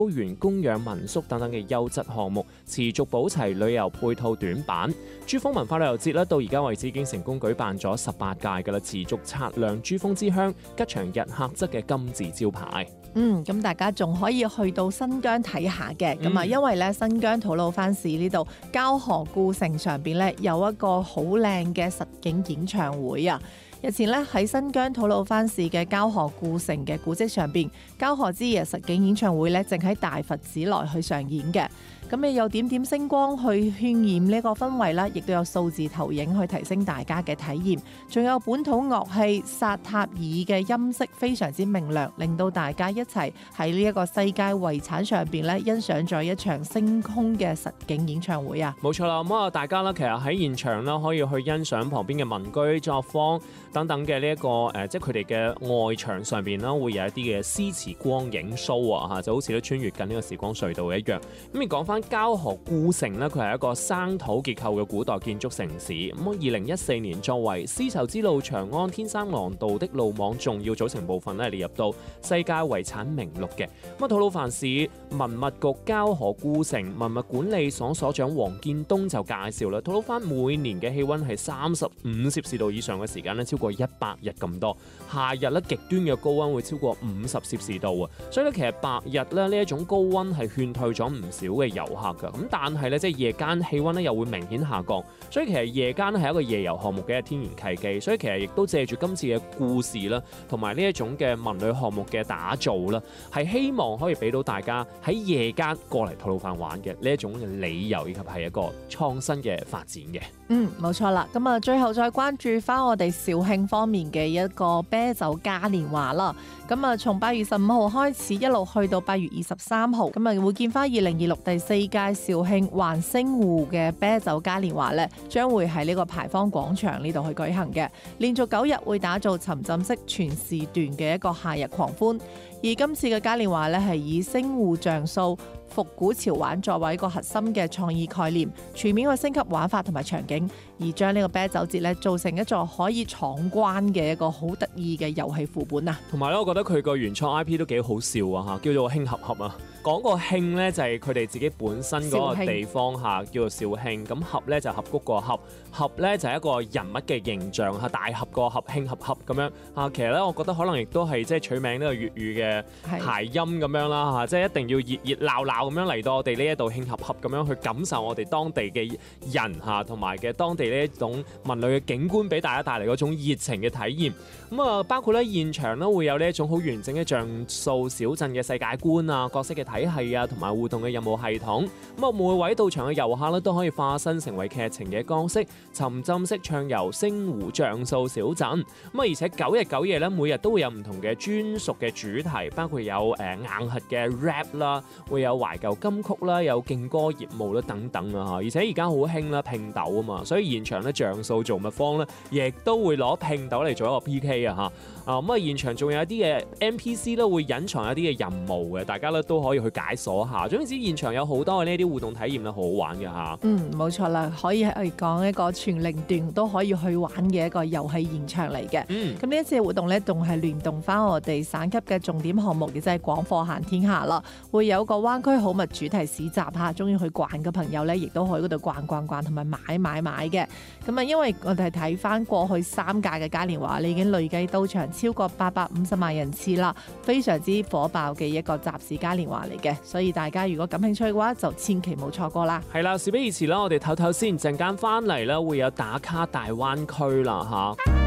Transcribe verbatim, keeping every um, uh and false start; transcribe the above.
園供養民宿等等嘅優質項目，持續保齊旅遊配套短板。珠峰文化旅遊節咧，到而家為止已經成功舉辦咗十八屆㗎啦，持續擦亮珠峰之鄉吉祥日客則嘅金字招牌。 嗯，咁大家仲可以去到新疆睇下嘅，咁啊、嗯，因為咧新疆吐魯番市呢度膠河故城上邊咧有一個好靚嘅實景演唱會啊！日前咧喺新疆吐魯番市嘅膠河故城嘅古蹟上邊，膠河之夜實景演唱會咧正喺大佛寺內去上演嘅。咁你有點點星光去渲染呢個氛圍啦，亦都有數字投影去提升大家嘅體驗，仲有本土樂器薩塔爾嘅音色非常之明亮，令到大家一齊喺呢一個世界遺產上邊咧欣賞咗一場星空嘅實景演唱會啊！ 冇錯啦，咁啊大家咧其實喺現場啦可以去欣賞旁邊嘅民居作坊等等嘅呢一個誒、呃，即係佢哋嘅外牆上邊啦會有一啲嘅詩詞光影 show 啊嚇，就好似咧穿越緊呢個時光隧道一樣。咁而講翻膠河故城咧，佢係一個生土結構嘅古代建築城市。咁二零一四年作為絲綢之路長安天生廊道的路網重要組成部分咧，列入到世界遺產名錄嘅。咁啊，吐魯番市文物局膠河故城文物管理所所長黃建東就介紹啦，吐魯番每年嘅氣温係三十五攝氏度以上嘅時間咧，超過一百日咁多。夏日咧極端嘅高温會超過五十攝氏度啊，所以咧其實白日咧呢一種高温係勸退咗唔少嘅遊客㗎。咁但係咧即係夜間氣温咧又會明顯下降，所以其實夜間係一個夜遊項目嘅天然契機。所以其實亦都借住今次嘅故事啦，同埋呢一種嘅文旅項目嘅打造啦，係希望可以俾到大家喺夜間過嚟吐魯番玩嘅呢一種嘅理由，以及係一個創新嘅發展嘅。 嗯，冇錯啦。咁啊，最後再關注翻我哋肇慶方面嘅一個啤酒嘉年華啦。咁啊，從八月十五號開始，一路去到八月二十三號，咁啊會見翻二零二六第四屆肇慶環星湖嘅啤酒嘉年華咧，將會喺呢個牌坊廣場呢度去舉行嘅。連續九日會打造沉浸式全時段嘅一個夏日狂歡。而今次嘅嘉年華咧係以星湖像素復古潮玩作為一個核心嘅創意概念，全面去升級玩法同埋場景，而將呢個啤酒節咧做成一座可以闖關嘅一個好得意嘅遊戲副本啊！ 同埋咧，我覺得佢個原創 I P 都幾好笑啊嚇，叫做興合合啊。講個興咧就係佢哋自己本身嗰個地方嚇，叫做肇慶。咁合咧就合谷個合，合咧就係一個人物嘅形象嚇，大合個合，興合合咁樣嚇。其實咧，我覺得可能亦都係即係取名呢個粵語嘅諧音咁樣啦嚇，即係一定要熱熱鬧鬧咁樣嚟到我哋呢一度興合合咁樣去感受我哋當地嘅人嚇，同埋嘅當地呢一種文旅嘅景觀，俾大家帶嚟嗰種熱情嘅體驗。咁啊，包括咧現場咧會有呢一種好完整嘅像素小鎮嘅世界觀啊，角色嘅體系啊，同埋互動嘅任務系統。咁啊，每位到場嘅遊客咧都可以化身成為劇情嘅角色，沉浸式暢遊星湖像素小鎮。咁啊，而且九日九夜咧，每日都會有唔同嘅專屬嘅主題，包括有誒硬核嘅 rap 啦，會有懷舊金曲啦，有勁歌熱舞啦等等啊嚇。而且而家好興啦拼豆啊嘛，所以現場咧像素造物坊咧，亦都會攞拼豆嚟做一個 P K 啊嚇。啊咁啊，現場仲有一啲嘅 N P C 咧會隱藏一啲嘅任務嘅，大家咧都可以去解鎖下。總之現場有好多嘅呢啲互動體驗咧，好好玩嘅嚇。嗯， 冇錯啦，可以係講一個全齡段都可以去玩嘅一個遊戲現場嚟嘅。嗯，咁呢一次嘅活動咧，仲係聯動翻我哋省級嘅重點項目，亦即係廣貨行天下啦。會有個灣區好物主題市集嚇，中意去逛嘅朋友咧，亦都可以嗰度逛逛逛同埋買買買嘅。咁啊，因為我哋睇翻過去三屆嘅嘉年華，你已經累計到場超過八百五十萬人次啦，非常之火爆嘅一個集市嘉年華嚟嘅，所以大家如果感興趣嘅話，就千祈冇錯過啦。 係啦，事不宜遲啦，我哋唞唞先，陣間翻嚟啦，會有打卡大灣區啦嚇。